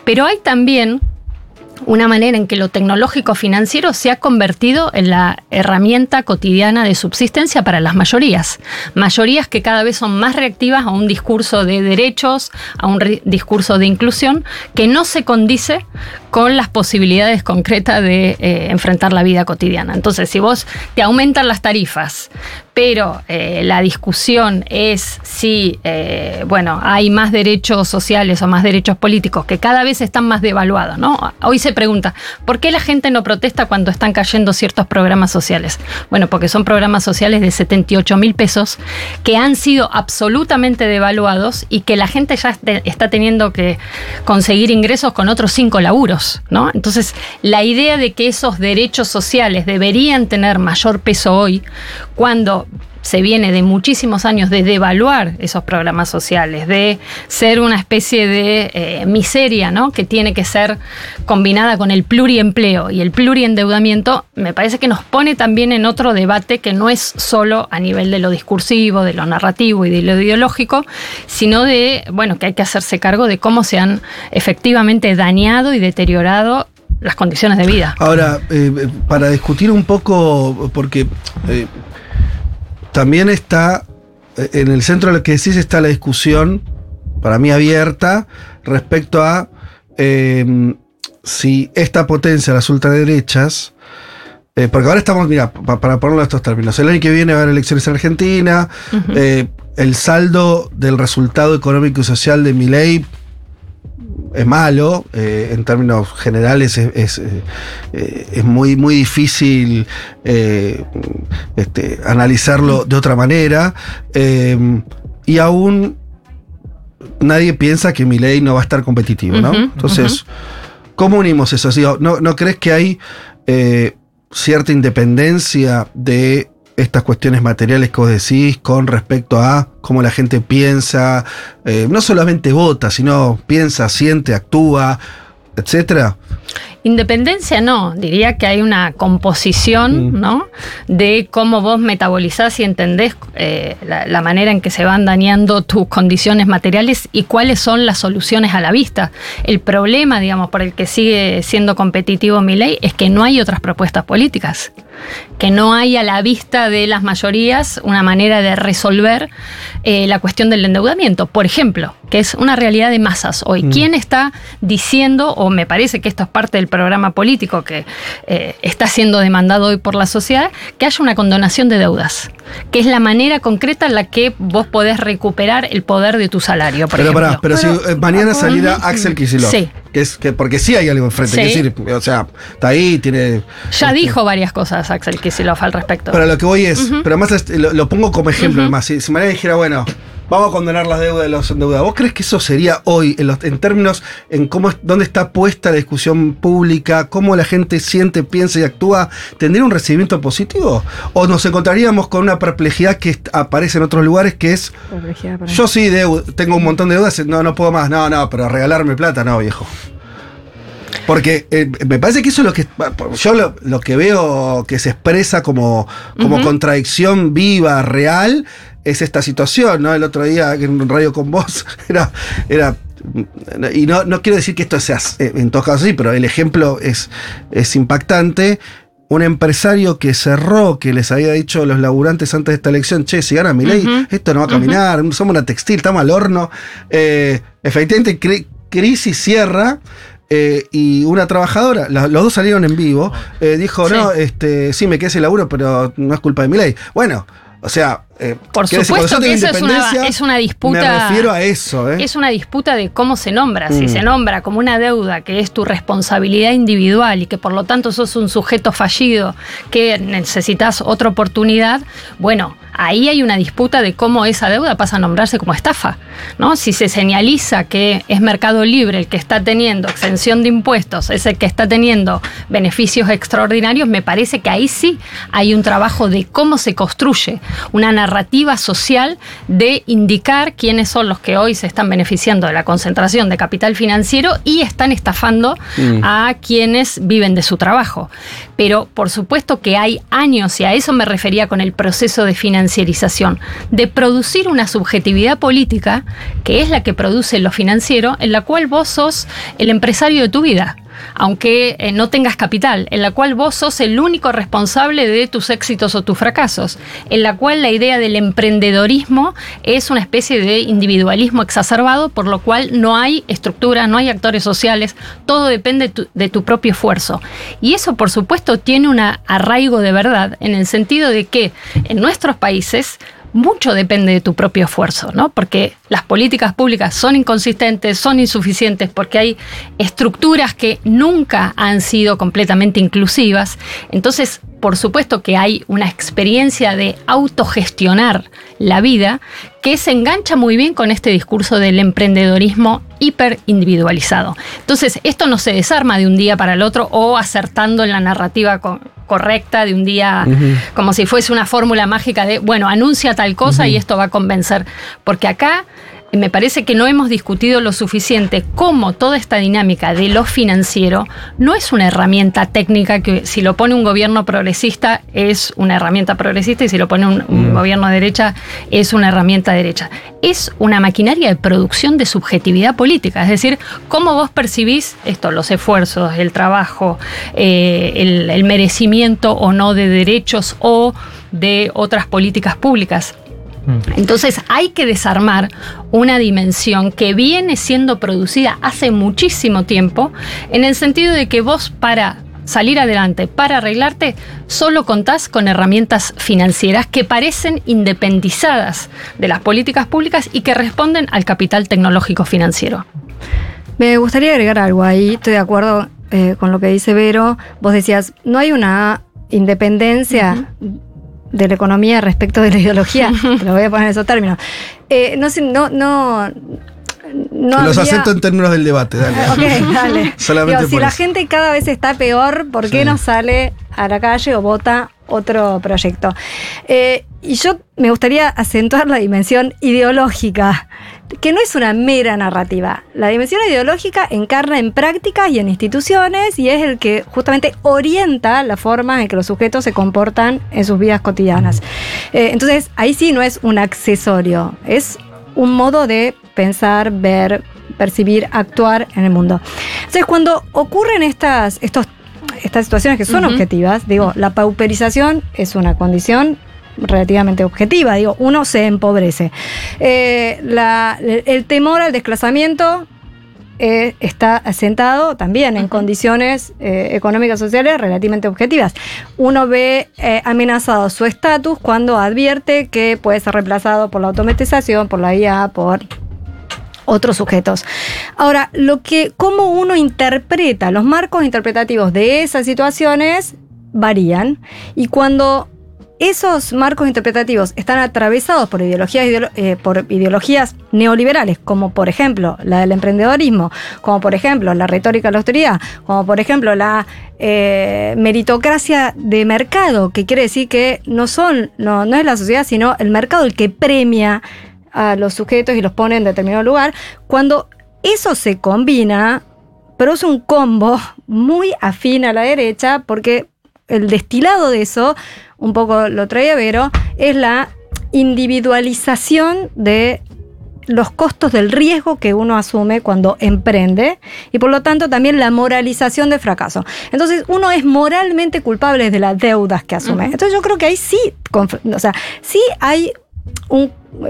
Pero hay también una manera en que lo tecnológico financiero se ha convertido en la herramienta cotidiana de subsistencia para las mayorías. Mayorías que cada vez son más reactivas a un discurso de derechos, a un discurso de inclusión, que no se condice con las posibilidades concretas de enfrentar la vida cotidiana. Entonces, si vos te aumentan las tarifas, pero la discusión es si hay más derechos sociales o más derechos políticos que cada vez están más devaluados, ¿no? Hoy se pregunta, ¿por qué la gente no protesta cuando están cayendo ciertos programas sociales? Bueno, porque son programas sociales de 78.000 pesos que han sido absolutamente devaluados y que la gente ya está teniendo que conseguir ingresos con otros 5 laburos, ¿no? Entonces, la idea de que esos derechos sociales deberían tener mayor peso hoy, cuando se viene de muchísimos años de devaluar esos programas sociales, de ser una especie de miseria, ¿no?, que tiene que ser combinada con el pluriempleo y el pluriendeudamiento, me parece que nos pone también en otro debate que no es solo a nivel de lo discursivo, de lo narrativo y de lo ideológico, sino de, que hay que hacerse cargo de cómo se han efectivamente dañado y deteriorado las condiciones de vida. Ahora, para discutir un poco, porque también está, en el centro de lo que decís está la discusión, para mí abierta, respecto a si esta potencia, las ultraderechas, porque ahora estamos, mira, para ponerlo en estos términos, el año que viene va a haber elecciones en Argentina, el saldo del resultado económico y social de Milei es malo, en términos generales es muy, muy difícil analizarlo de otra manera, y aún nadie piensa que Milei no va a estar competitivo, ¿no? Entonces, ¿cómo unimos eso? ¿No crees que hay cierta independencia de estas cuestiones materiales que vos decís con respecto a cómo la gente piensa, no solamente vota, sino piensa, siente, actúa, etcétera? Independencia no, diría que hay una composición, ¿no?, de cómo vos metabolizás y entendés la manera en que se van dañando tus condiciones materiales y cuáles son las soluciones a la vista. El problema, digamos, por el que sigue siendo competitivo Milei es que no hay otras propuestas políticas, que no hay a la vista de las mayorías una manera de resolver la cuestión del endeudamiento, por ejemplo, que es una realidad de masas hoy. ¿Quién está diciendo, o me parece que esto es parte del programa político que está siendo demandado hoy por la sociedad, que haya una condonación de deudas, que es la manera concreta en la que vos podés recuperar el poder de tu salario, por ejemplo? Pero si mañana saliera Axel Kicillof, sí, porque sí hay algo enfrente, sí, decir, o sea, está ahí, tiene... Ya dijo varias cosas Axel Kicillof al respecto. Pero lo que voy es, pero además lo pongo como ejemplo, además, si mañana dijera, bueno, vamos a condonar las deudas de los endeudados, ¿vos crees que eso sería hoy, en términos, en dónde está puesta la discusión pública, cómo la gente siente, piensa y actúa, tendría un recibimiento positivo? ¿O nos encontraríamos con una perplejidad que aparece en otros lugares, que es, yo sí tengo un montón de deudas, no puedo más, no, pero regalarme plata, no, viejo? Porque me parece que eso es lo que yo lo que veo que se expresa como contradicción viva, real, es esta situación, ¿no? El otro día en un radio con vos era y no quiero decir que esto sea en todo caso así, pero el ejemplo es impactante. Un empresario que cerró, que les había dicho a los laburantes antes de esta elección, che, si gana Milei, esto no va a caminar, somos una textil, estamos al horno. Efectivamente, crisis, cierra. Y una trabajadora, los dos salieron en vivo, dijo, sí, no, sí, me quedé sin laburo, pero no es culpa de Milei. Bueno, o sea, por supuesto que eso es una disputa. Me refiero a eso. Es una disputa de cómo se nombra. Si se nombra como una deuda que es tu responsabilidad individual y que por lo tanto sos un sujeto fallido que necesitas otra oportunidad, bueno, ahí hay una disputa de cómo esa deuda pasa a nombrarse como estafa, ¿no? Si se señaliza que es Mercado Libre el que está teniendo exención de impuestos, es el que está teniendo beneficios extraordinarios, me parece que ahí sí hay un trabajo de cómo se construye una narrativa social de indicar quiénes son los que hoy se están beneficiando de la concentración de capital financiero y están estafando a quienes viven de su trabajo. Pero por supuesto que hay años, y a eso me refería con el proceso de financiación financiarización, de producir una subjetividad política, que es la que produce lo financiero, en la cual vos sos el empresario de tu vida, aunque no tengas capital, en la cual vos sos el único responsable de tus éxitos o tus fracasos, en la cual la idea del emprendedorismo es una especie de individualismo exacerbado, por lo cual no hay estructura, no hay actores sociales, todo depende de tu propio esfuerzo. Y eso, por supuesto, tiene un arraigo de verdad, en el sentido de que en nuestros países mucho depende de tu propio esfuerzo, ¿no? Porque las políticas públicas son inconsistentes, son insuficientes, porque hay estructuras que nunca han sido completamente inclusivas. Entonces, por supuesto que hay una experiencia de autogestionar la vida que se engancha muy bien con este discurso del emprendedorismo hiperindividualizado. Entonces, esto no se desarma de un día para el otro o acertando en la narrativa correcta de un día, como si fuese una fórmula mágica de, bueno, anuncia tal cosa y esto va a convencer. Porque acá me parece que no hemos discutido lo suficiente cómo toda esta dinámica de lo financiero no es una herramienta técnica que si lo pone un gobierno progresista es una herramienta progresista y si lo pone un gobierno de derecha es una herramienta derecha. Es una maquinaria de producción de subjetividad política, es decir, cómo vos percibís esto, los esfuerzos, el trabajo, el merecimiento o no de derechos o de otras políticas públicas. Entonces hay que desarmar una dimensión que viene siendo producida hace muchísimo tiempo, en el sentido de que vos para salir adelante, para arreglarte, solo contás con herramientas financieras que parecen independizadas de las políticas públicas y que responden al capital tecnológico financiero. Me gustaría agregar algo ahí, estoy de acuerdo con lo que dice Vero. Vos decías, no hay una independencia de la economía respecto de la ideología, te lo voy a poner en esos términos. No los acepto en términos del debate, dale. Ok, dale. Solamente Digo, si la gente cada vez está peor, ¿por qué no sale a la calle o vota otro proyecto? Y yo me gustaría acentuar la dimensión ideológica, que no es una mera narrativa. La dimensión ideológica encarna en prácticas y en instituciones y es el que justamente orienta la forma en que los sujetos se comportan en sus vidas cotidianas. Entonces, ahí sí no es un accesorio, es un modo de pensar, ver, percibir, actuar en el mundo. Entonces, cuando ocurren estas situaciones que son objetivas, digo, la pauperización es una condición relativamente objetiva, digo, uno se empobrece. El temor al desplazamiento está asentado también en condiciones económicas sociales relativamente objetivas. Uno ve amenazado su estatus cuando advierte que puede ser reemplazado por la automatización, por la IA, por otros sujetos. Ahora, cómo uno interpreta, los marcos interpretativos de esas situaciones varían, y cuando esos marcos interpretativos están atravesados por ideologías neoliberales, como por ejemplo la del emprendedorismo, como por ejemplo la retórica de la austeridad, como por ejemplo la meritocracia de mercado, que quiere decir que no es la sociedad, sino el mercado el que premia a los sujetos y los pone en determinado lugar. Cuando eso se combina, produce un combo muy afín a la derecha, porque el destilado de eso, un poco lo traía Vero, es la individualización de los costos del riesgo que uno asume cuando emprende y por lo tanto también la moralización del fracaso. Entonces uno es moralmente culpable de las deudas que asume. Entonces yo creo que ahí sí, sí hay un...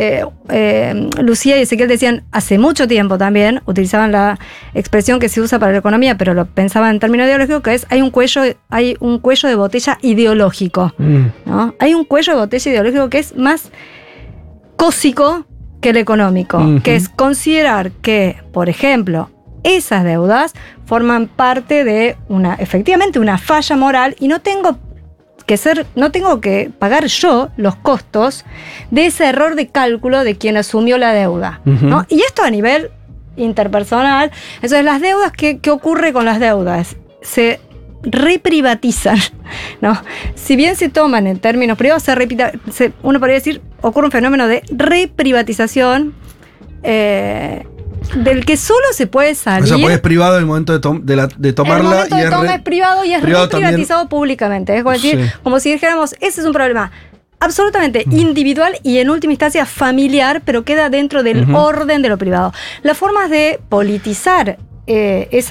Lucía y Ezequiel decían hace mucho tiempo también, utilizaban la expresión que se usa para la economía, pero lo pensaban en términos ideológicos, que es hay un cuello de botella ideológico, ¿no? Hay un cuello de botella ideológico que es más cósico que el económico, que es considerar que, por ejemplo, esas deudas forman parte de efectivamente una falla moral y no tengo que pagar yo los costos de ese error de cálculo de quien asumió la deuda, ¿no? Y esto a nivel interpersonal. Entonces, las deudas, ¿qué ocurre con las deudas? Se reprivatizan, ¿no? Si bien se toman en términos privados, uno podría decir, ocurre un fenómeno de reprivatización del que solo se puede salir. O sea, porque es privado el momento de tomarla. El momento de toma es privado y es reprivatizado públicamente. Es como decir, como si dijéramos, ese es un problema absolutamente individual y en última instancia familiar, pero queda dentro del orden de lo privado. Las formas de politizar